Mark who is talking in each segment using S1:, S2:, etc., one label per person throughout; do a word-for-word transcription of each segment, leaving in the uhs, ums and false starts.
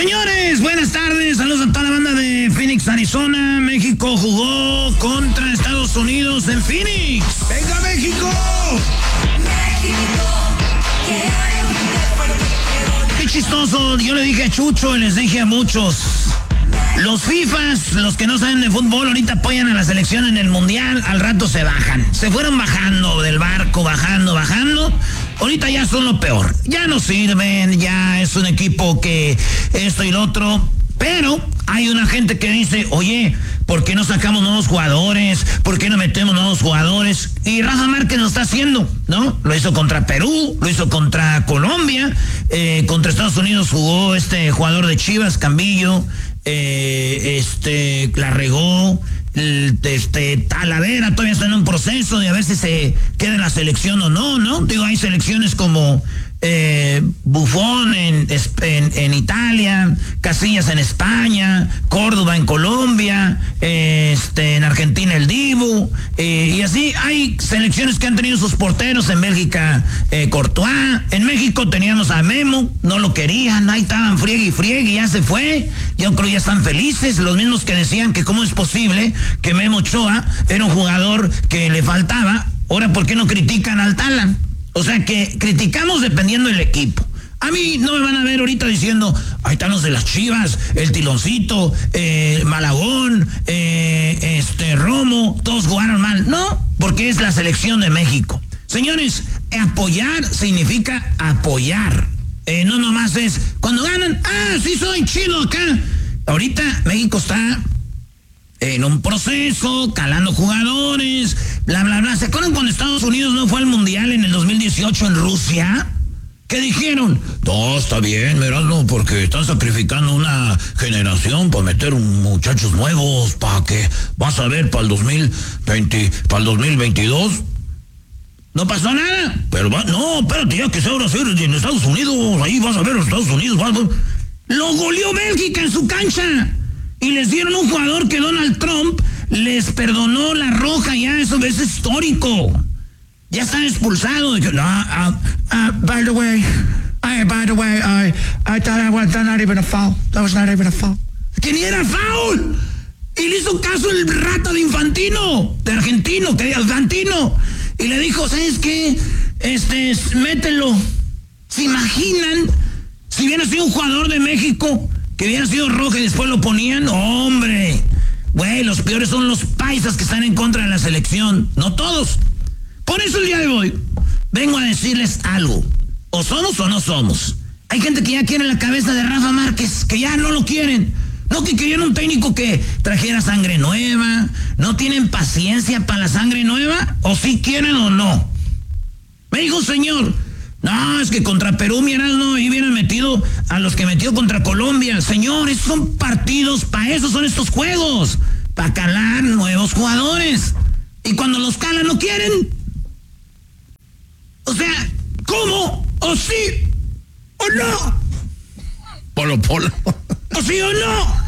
S1: Señores, buenas tardes, saludos a toda la banda de Phoenix, Arizona. México jugó contra Estados Unidos en Phoenix.
S2: ¡Venga, México!
S1: Qué chistoso, yo le dije a Chucho y les dije a muchos. Los FIFAs, los que no saben de fútbol, ahorita apoyan a la selección en el Mundial, al rato se bajan. Se fueron bajando del barco, bajando, bajando. Ahorita ya son lo peor. Ya no sirven, ya es un equipo que esto y lo otro. Pero hay una gente que dice, oye, ¿por qué no sacamos nuevos jugadores? ¿Por qué no metemos nuevos jugadores? Y Rafa Márquez lo está haciendo, ¿no? Lo hizo contra Perú, lo hizo contra Colombia, eh, contra Estados Unidos jugó este jugador de Chivas, Cambillo, eh, este, la regó. Este Talavera todavía está en un proceso de a ver si se queda en la selección o no, ¿no? Digo, hay selecciones como eh, Buffon en, en, en Italia, Casillas en España, Córdoba en Colombia, eh, este, en Argentina el Dibu, eh, y así hay selecciones que han tenido sus porteros. En Bélgica, eh, Courtois, en México teníamos a Memo, no lo querían, ahí estaban friegue y friegue, ya se fue, yo creo ya están felices, los mismos que decían que cómo es posible que Memo Ochoa era un jugador que le faltaba. Ahora, ¿por qué no critican al Tala? O sea que criticamos dependiendo del equipo. A mí no me van a ver ahorita diciendo, ahí están los de las Chivas, el Tiloncito, eh, Malagón, eh, este Romo, todos jugaron mal. No, porque es la selección de México. Señores, apoyar significa apoyar. Eh, no nomás es, cuando ganan, ah, sí soy chido acá. Ahorita México está en un proceso, calando jugadores, bla, bla, bla. ¿Se acuerdan cuando Estados Unidos no fue al Mundial en el dos mil dieciocho en Rusia? ¿Qué dijeron? No, está bien, Meraldo, porque están sacrificando una generación para meter muchachos nuevos, para que vas a ver para el dos mil veinte, para el dos mil veintidós. No pasó nada. Pero va, no, espérate, ya que se ahora hacer en Estados Unidos, ahí vas a ver a los Estados Unidos. Vas, vas. Lo goleó Bélgica en su cancha. Y les dieron un jugador que Donald Trump les perdonó la roja, ya eso es histórico. Ya están expulsados. No, uh, uh, by the way, I, by the way, I, I thought I was not even a foul. That was not even a foul. Que ni era foul. Y le hizo caso el rata de Infantino, de argentino, que era Infantino. Y le dijo, ¿sabes qué? Este, mételo. ¿Se imaginan si hubiera sido un jugador de México que hubiera sido roja y después lo ponían? ¡Hombre! Güey, los peores son los paisas que están en contra de la selección. No todos. Por eso el día de hoy vengo a decirles algo. O somos o no somos. Hay gente que ya quiere la cabeza de Rafa Márquez, que ya no lo quieren. No, que querían un técnico que trajera sangre nueva. ¿No tienen paciencia para la sangre nueva? ¿O si sí quieren o no? Me dijo un señor, no, es que contra Perú, miras, no, y hubieran metido a los que metió contra Colombia. Señores, son partidos, para eso son estos juegos, para calar nuevos jugadores. Y cuando los calan no quieren. O sea, ¿cómo? ¿O sí? ¿O no?
S2: Polo, polo.
S1: ¿O sí o no?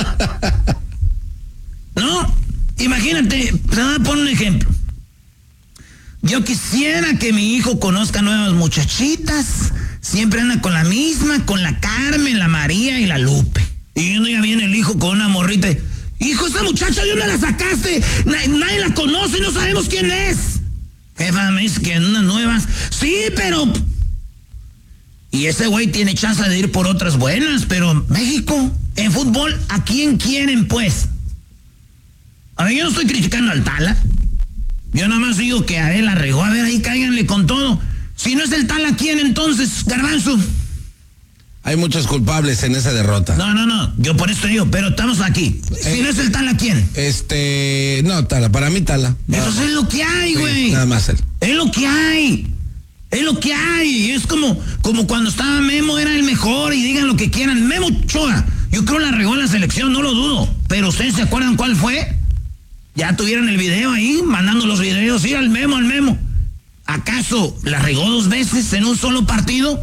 S1: ¿No? Imagínate, te voy a poner un ejemplo. Yo quisiera que mi hijo conozca nuevas muchachitas. Siempre anda con la misma, con la Carmen, la María y la Lupe. Y uno ya viene el hijo con una morrita. Hijo, esa muchacha, ¿de dónde la sacaste? Nadie la conoce, no sabemos quién es. Jefa, me dice que en unas nuevas. Sí, pero... Y ese güey tiene chance de ir por otras buenas, pero México, en fútbol, ¿a quién quieren, pues? A ver, yo no estoy criticando al Tala. Yo nada más digo que a él la regó. A ver, ahí cáiganle con todo. Si no es el Tala, ¿quién entonces, Garbanzo?
S2: Hay muchos culpables en esa derrota.
S1: No, no, no. Yo por eso digo, pero estamos aquí. Si eh, no es el Tala, ¿quién?
S2: Este... No, Tala. Para mí, Tala.
S1: Eso
S2: no.
S1: Es lo que hay, güey.
S2: Sí, nada más él.
S1: Es lo que hay. Es lo que hay. Es como, como cuando estaba Memo, era el mejor, y digan lo que quieran. Memo Ochoa, yo creo la regó en la selección, no lo dudo. Pero ¿ustedes se acuerdan cuál fue? Ya tuvieron el video ahí, mandando los videos, sí, al Memo, al Memo. ¿Acaso la regó dos veces en un solo partido?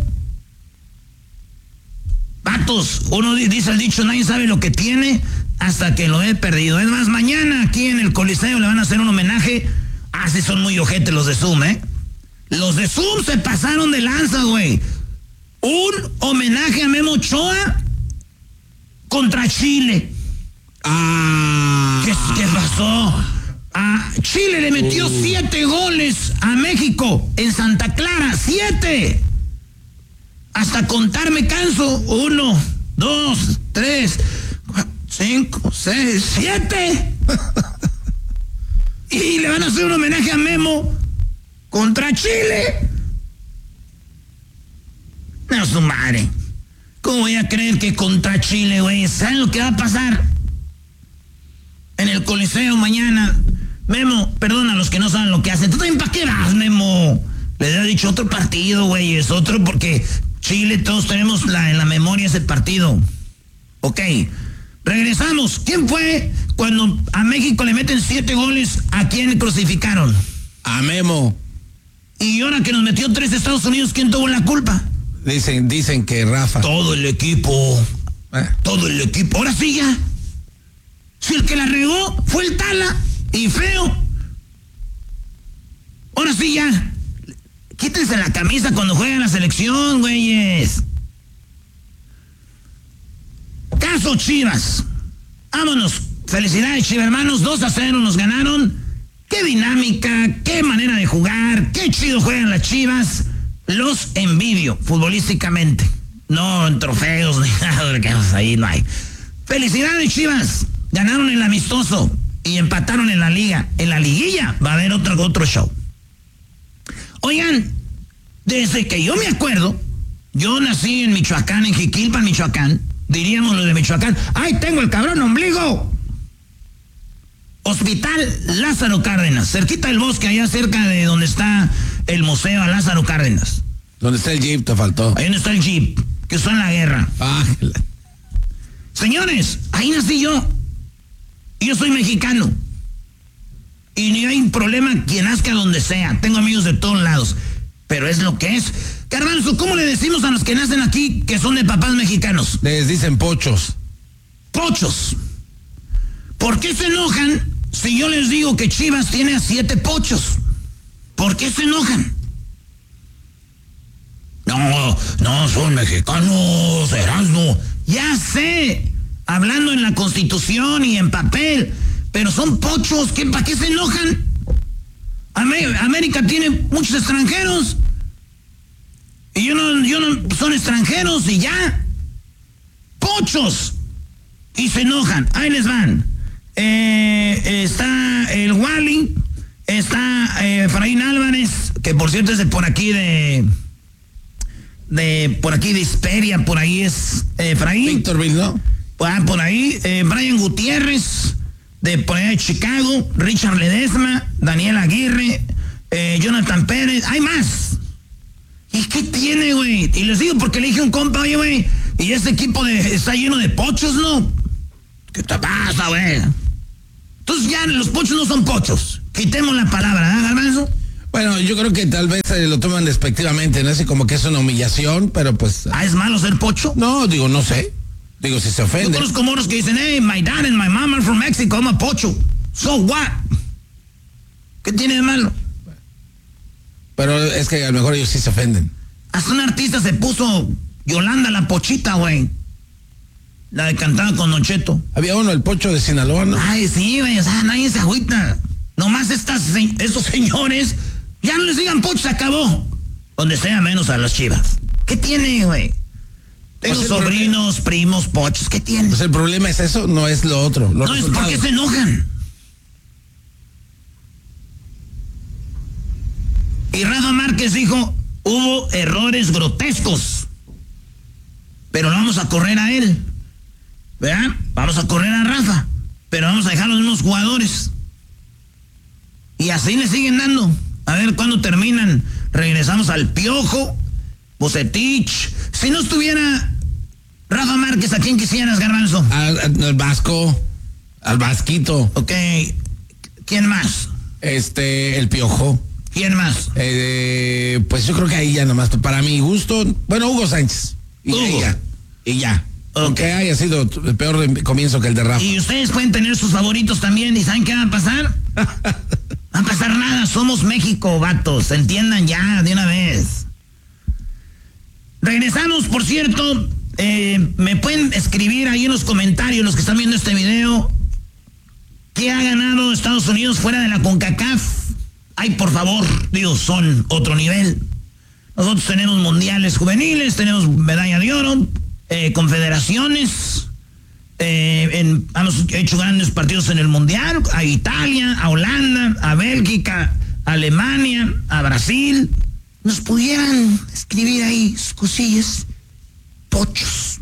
S1: Vatos, uno dice el dicho, nadie sabe lo que tiene hasta que lo he perdido. Es más, mañana aquí en el Coliseo le van a hacer un homenaje. Ah, sí, son muy ojetes los de Zoom, ¿eh? Los de Zoom se pasaron de lanza, güey. Un homenaje a Memo Ochoa contra Chile.
S2: Ah.
S1: ¿Qué, qué pasó? A Chile le metió uh. siete goles a México en Santa Clara. ¡Siete! Hasta contar me canso. Uno, dos, tres, cuatro, cinco, seis, siete. Y le van a hacer un homenaje a Memo contra Chile. No, su madre. ¿Cómo voy a creer que contra Chile, güey? ¿Saben lo que va a pasar? En el Coliseo mañana. Memo, perdona a los que no saben lo que hacen. ¿Tú también para qué vas, Memo? Les he dicho otro partido, güey. Es otro porque Chile, todos tenemos la, en la memoria ese partido. Ok. Regresamos. ¿Quién fue cuando a México le meten siete goles? ¿A quién crucificaron?
S2: A Memo.
S1: Y ahora que nos metió tres Estados Unidos, ¿quién tuvo la culpa?
S2: Dicen, dicen que Rafa.
S1: Todo el equipo. ¿Eh? Todo el equipo. Ahora sí ya. Si el que la regó fue el Tala. Y feo. Ahora sí ya. Quítense la camisa cuando juegan la selección, güeyes. Caso Chivas. Vámonos. Felicidades, Chivas hermanos. dos a cero nos ganaron. Qué dinámica, qué manera de jugar, qué chido juegan las Chivas. Los envidio futbolísticamente. No en trofeos ni nada, porque ahí no hay. Felicidades, Chivas. Ganaron el amistoso y empataron en la liga. En la liguilla va a haber otro, otro show. Oigan, desde que yo me acuerdo, yo nací en Michoacán, en Jiquilpan, Michoacán. Diríamos lo de Michoacán. ¡Ay, tengo el cabrón ombligo! Hospital Lázaro Cárdenas, cerquita del bosque, allá cerca de donde está el museo a Lázaro Cárdenas.
S2: ¿Dónde está el Jeep? Te faltó.
S1: Ahí donde está el Jeep, que usó en la guerra.
S2: Ah,
S1: señores, ahí nací yo. Yo soy mexicano. Y ni hay problema quien nazca donde sea. Tengo amigos de todos lados. Pero es lo que es. Garbanzo, ¿cómo le decimos a los que nacen aquí que son de papás mexicanos?
S2: Les dicen pochos.
S1: Pochos. ¿Por qué se enojan si yo les digo que Chivas tiene a siete pochos? ¿Por qué se enojan? No, no, son mexicanos, Erasmo. Ya sé, hablando en la Constitución y en papel, pero son pochos, ¿qué, ¿para qué se enojan? Amé- América tiene muchos extranjeros. Y yo no, yo no, son extranjeros y ya. Pochos. Y se enojan, ahí les van. Eh, está el Wally, está eh, Efraín Álvarez, que por cierto es de por aquí de de por aquí de Hisperia, por ahí es eh, Efraín.
S2: Víctor, ¿no?
S1: Ah, por ahí, eh, Brian Gutiérrez, de por allá de Chicago, Richard Ledesma, Daniel Aguirre, eh, Jonathan Pérez, hay más. ¿Y qué tiene, güey? Y les digo porque le dije a un compa, oye, güey, y este equipo de, está lleno de pochos, ¿no? ¿Qué te pasa, güey? Entonces ya los pochos no son pochos. Quitemos la palabra, ¿eh, Garbanzo?
S2: Bueno, yo creo que tal vez eh, lo toman despectivamente, no sé, como que es una humillación, pero pues...
S1: ¿Ah, es malo ser pocho?
S2: No, digo, no sé. Digo, si se ofende.
S1: Yo conozco moros que dicen, hey, my dad and my mom are from Mexico, I'm a pocho. So what? ¿Qué tiene de malo?
S2: Pero es que a lo mejor ellos sí se ofenden.
S1: Hasta un artista se puso Yolanda la Pochita, güey. La de cantaba con Don Cheto.
S2: Había uno, el Pocho de Sinaloa, ¿no?
S1: Ay, sí, güey, o sea, nadie se agüita. Nomás estas, estos señores, ya no les digan pocho, se acabó. Donde sea, menos a las Chivas. ¿Qué tiene, güey? Tengo
S2: Pues
S1: sobrinos, primos, pochos, ¿qué tiene?
S2: Pues el problema es eso, no es lo otro.
S1: No, es porque se enojan. Y Rafa Márquez dijo, hubo errores grotescos, pero no vamos a correr a él, ¿verdad? Vamos a correr a Rafa, pero vamos a dejar los mismos jugadores. Y así le siguen dando. A ver cuándo terminan. Regresamos al Piojo, Bucetich. Si no estuviera Rafa Márquez, ¿a quién quisieras, Garbanzo?
S2: Al, al, al Vasco, al Vasquito.
S1: Ok, ¿quién más?
S2: Este, el Piojo.
S1: ¿Quién más?
S2: Eh, pues yo creo que ahí ya nomás, para mi gusto, bueno, Hugo Sánchez. Y
S1: Hugo.
S2: ya, y ya.
S1: Okay.
S2: Aunque haya sido el peor comienzo que el de Rafa.
S1: Y ustedes pueden tener sus favoritos también, ¿y saben qué va a pasar? Va a pasar nada, somos México, vatos, entiendan ya de una vez. Regresamos, por cierto, Eh, me pueden escribir ahí en los comentarios, los que están viendo este video, ¿qué ha ganado Estados Unidos fuera de la CONCACAF? Ay, por favor, Dios, son otro nivel. Nosotros tenemos mundiales juveniles, tenemos medalla de oro, eh, confederaciones, eh, en, hemos hecho grandes partidos en el mundial, a Italia, a Holanda, a Bélgica, a Alemania, a Brasil. Nos pudieran escribir ahí sus cosillas, pochos.